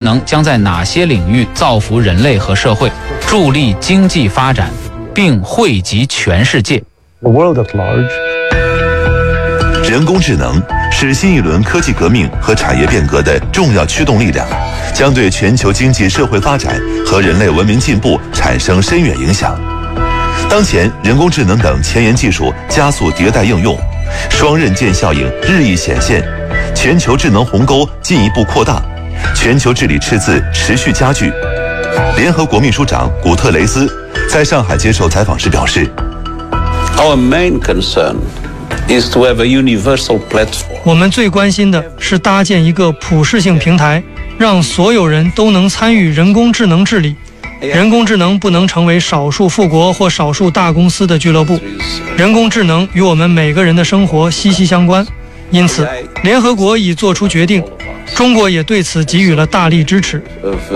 能将在哪些领域造福人类和社会，助力经济发展，并惠及全世界。 The world at large. 人工智能是新一轮科技革命和产业变革的重要驱动力量，将对全球经济社会发展和人类文明进步产生深远影响。当前，人工智能等前沿技术加速迭代应用，双刃剑效应日益显现，全球智能鸿沟进一步扩大，全球治理赤字持续加剧。联合国秘书长古特雷斯在上海接受采访时表示 ：“Our main concern is to have a universal platform. 我们最关心的是搭建一个普适性平台，让所有人都能参与人工智能治理。人工智能不能成为少数富国或少数大公司的俱乐部，人工智能与我们每个人的生活息息相关。因此，联合国已作出决定，中国也对此给予了大力支持。”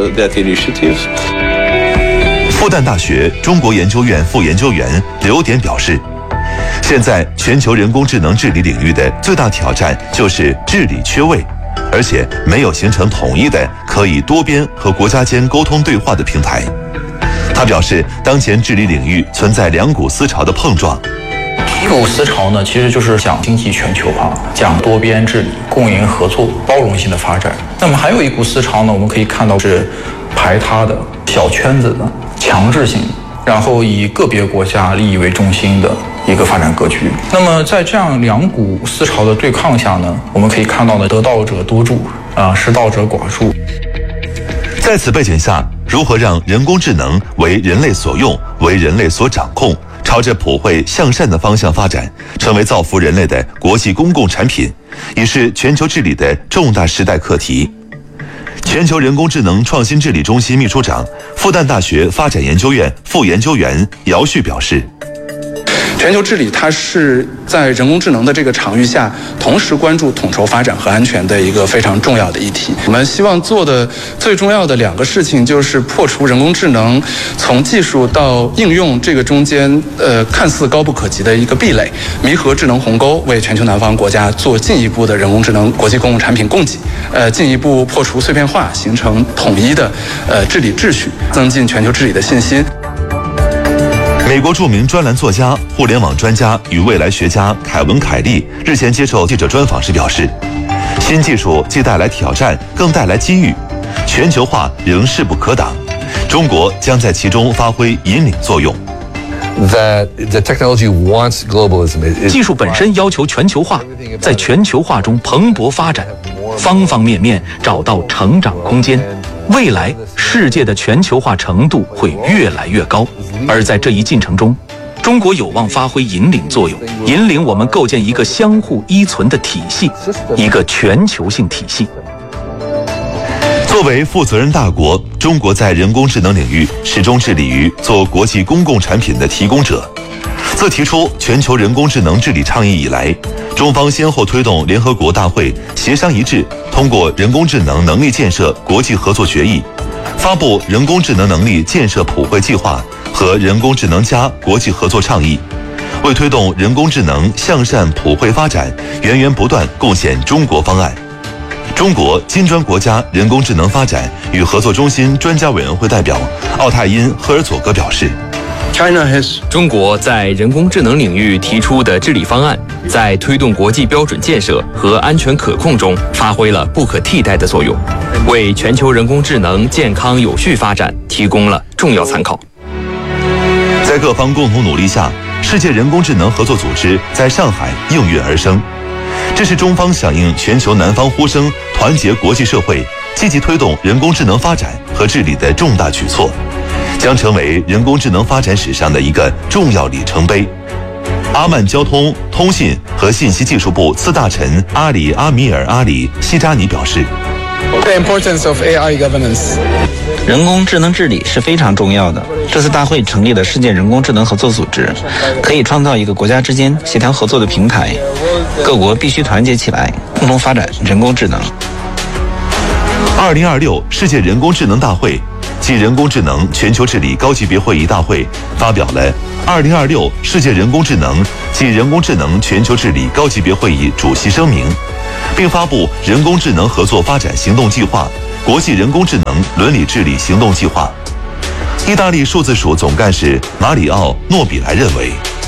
复旦大学中国研究院副研究员刘典表示，现在全球人工智能治理领域的最大挑战就是治理缺位，而且没有形成统一的可以多边和国家间沟通对话的平台。他表示，当前治理领域存在两股思潮的碰撞。 一股思潮呢，其实就是讲经济全球化，讲多边治理、共赢合作、包容性的发展。那么还有一股思潮呢，我们可以看到是排他的、小圈子的、强制性，然后以个别国家利益为中心的一个发展格局。那么在这样两股思潮的对抗下呢，我们可以看到呢，得道者多助，失道者寡数。 在此背景下，如何让人工智能为人类所用、为人类所掌控，朝着普惠向善的方向发展，成为造福人类的国际公共产品，已是全球治理的重大时代课题。全球人工智能创新治理中心秘书长、复旦大学发展研究院副研究员姚旭表示， 全球治理它是在人工智能的这个场域下，同时关注统筹发展和安全的一个非常重要的议题。我们希望做的最重要的两个事情，就是破除人工智能从技术到应用这个中间看似高不可及的一个壁垒，弥合智能鸿沟，为全球南方国家做进一步的人工智能国际公共产品供给，进一步破除碎片化，形成统一的治理秩序，增进全球治理的信心。 美国著名专栏作家、互联网专家与未来学家凯文·凯利日前接受记者专访时表示，新技术既带来挑战，更带来机遇，全球化仍势不可挡，中国将在其中发挥引领作用。 技术本身要求全球化，在全球化中蓬勃发展，方方面面找到成长空间。未来世界的全球化程度会越来越高，而在这一进程中，中国有望发挥引领作用，引领我们构建一个相互依存的体系，一个全球性体系。 作为负责任大国，中国在人工智能领域始终致力于做国际公共产品的提供者。自提出全球人工智能治理倡议以来，中方先后推动联合国大会协商一致通过人工智能能力建设国际合作决议，发布人工智能能力建设普惠计划和人工智能+国际合作倡议，为推动人工智能向善普惠发展源源不断贡献中国方案。中国金砖国家人工智能发展与合作中心专家委员会代表奥泰因·赫尔佐格表示， 中国在人工智能领域提出的治理方案，在推动国际标准建设和安全可控中发挥了不可替代的作用，为全球人工智能健康有序发展提供了重要参考。 在各方共同努力下，世界人工智能合作组织在上海应运而生。这是中方响应全球南方呼声，团结国际社会，积极推动人工智能发展和治理的重大举措，将成为人工智能发展史上的一个重要里程碑。阿曼交通、通信和信息技术部次大臣阿里·阿米尔·阿里·西扎尼表示， The importance of AI governance. 人工智能治理是非常重要的。这次大会成立了世界人工智能合作组织，可以创造一个国家之间协调合作的平台。各国必须团结起来，共同发展人工智能。 2026世界人工智能大会暨人工智能全球治理高级别会议大会发表了2026世界人工智能暨人工智能全球治理高级别会议主席声明，并发布人工智能合作发展行动计划国际人工智能伦理治理行动计划。意大利数字署总干事马里奥·诺比莱认为，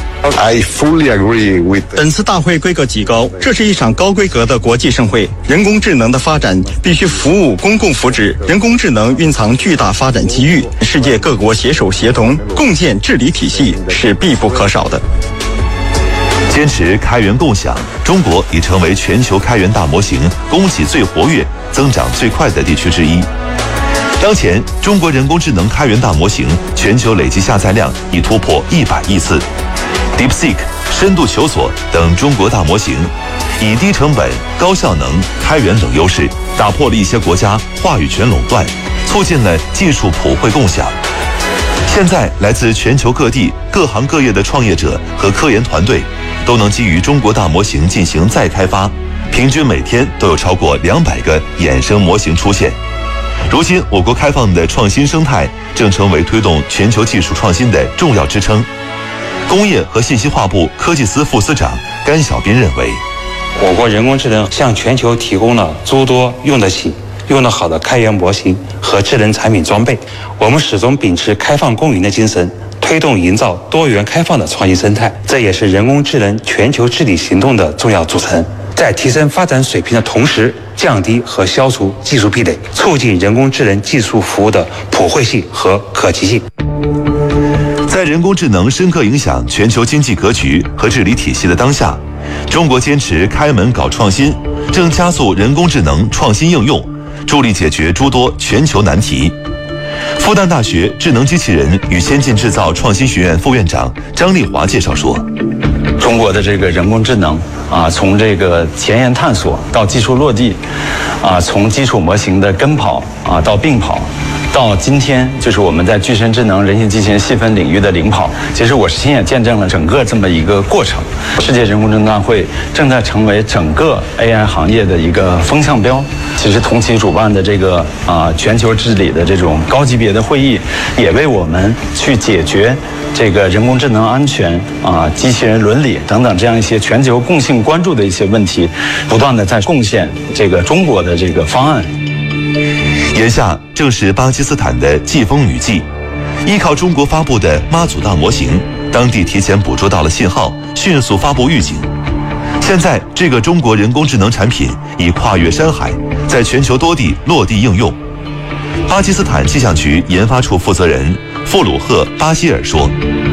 本次大会规格极高，这是一场高规格的国际盛会。人工智能的发展必须服务公共福祉，人工智能蕴藏巨大发展机遇，世界各国携手协同，共建治理体系是必不可少的。 坚持开源共享，中国已成为全球开源大模型供给最活跃、增长最快的地区之一。当前，中国人工智能开源大模型全球累计下载量已突破100亿次。DeepSeek、深度求索等中国大模型，以低成本、高效能、开源等优势，打破了一些国家话语权垄断，促进了技术普惠共享。现在，来自全球各地各行各业的创业者和科研团队，都能基于中国大模型进行再开发，平均每天都有超过200个衍生模型出现。如今，我国开放的创新生态正成为推动全球技术创新的重要支撑。工业和信息化部科技司副司长甘小斌认为， 我国人工智能向全球提供了诸多用得起、用得好的开源模型和智能产品装备。我们始终秉持开放共赢的精神，推动营造多元开放的创新生态，这也是人工智能全球治理行动的重要组成。在提升发展水平的同时，降低和消除技术壁垒，促进人工智能技术服务的普惠性和可及性。 在人工智能深刻影响全球经济格局和治理体系的当下，中国坚持开门搞创新，正加速人工智能创新应用，助力解决诸多全球难题。复旦大学智能机器人与先进制造创新学院副院长张丽华介绍说， 中国的这个人工智能从这个前沿探索到技术落地，从基础模型的跟跑到并跑，到今天就是我们在具身智能、人形机器人细分领域的领跑。其实我是亲眼见证了整个这么一个过程。世界人工智能大会正在成为整个 AI 行业的一个风向标。其实同期主办的这个全球治理的这种高级别的会议，也为我们去解决这个人工智能安全机器人伦理等等这样一些全球共性关注的一些问题，不断的在贡献这个中国的这个方案。 眼下正是巴基斯坦的季风雨季，依靠中国发布的妈祖大模型，当地提前捕捉到了信号，迅速发布预警。现在，这个中国人工智能产品已跨越山海，在全球多地落地应用。巴基斯坦气象局研发处负责人傅鲁赫·巴希尔说，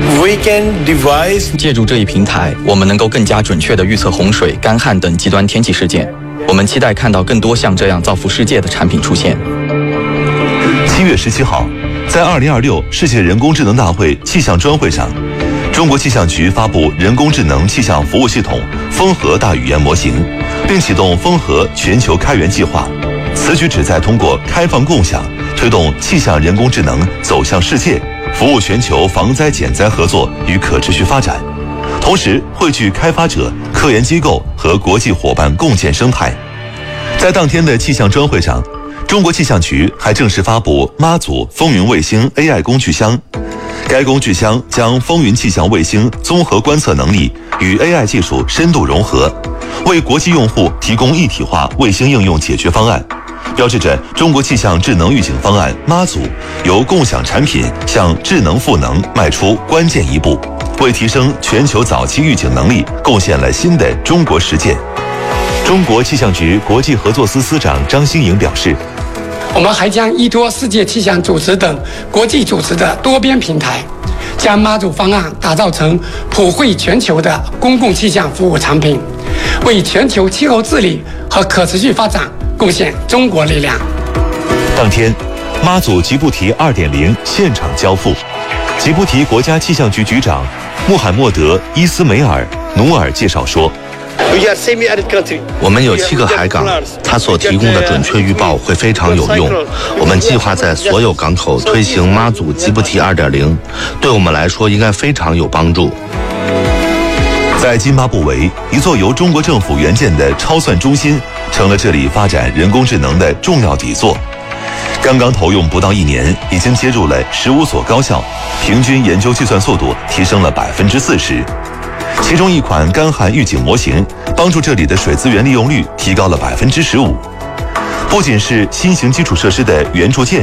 借助这一平台，我们能够更加准确地预测洪水、干旱等极端天气事件。我们期待看到更多像这样造福世界的产品出现。 7月17号，在2026世界人工智能大会气象专会上，中国气象局发布人工智能气象服务系统风和大语言模型，并启动风和全球开源计划。此举旨在通过开放共享，推动气象人工智能走向世界，服务全球防灾减灾合作与可持续发展。同时，汇聚开发者、科研机构和国际伙伴共建生态。在当天的气象专会上，中国气象局还正式发布妈祖风云卫星 AI 工具箱。该工具箱将风云气象卫星综合观测能力与 AI 技术深度融合，为国际用户提供一体化卫星应用解决方案，标志着中国气象智能预警方案妈祖由共享产品向智能赋能迈出关键一步，为提升全球早期预警能力贡献了新的中国实践。中国气象局国际合作司司长张新颖表示， 我们还将依托世界气象组织等国际组织的多边平台，将妈祖方案打造成普惠全球的公共气象服务产品，为全球气候治理和可持续发展贡献中国力量。 当天，妈祖吉布提 2.0 现场交付，吉布提国家气象局局长穆罕默德·伊斯梅尔·努尔介绍说， 我们有7个海港，它所提供的准确预报会非常有用。我们计划在所有港口推行妈祖吉布提 2.0， 对我们来说应该非常有帮助。 在津巴布韦，一座由中国政府援建的超算中心成了这里发展人工智能的重要底座。刚刚投用不到1年，已经接入了15所高校，平均研究计算速度提升了40%。其中一款干旱预警模型帮助这里的水资源利用率提高了15%。 不仅是新型基础设施的援助建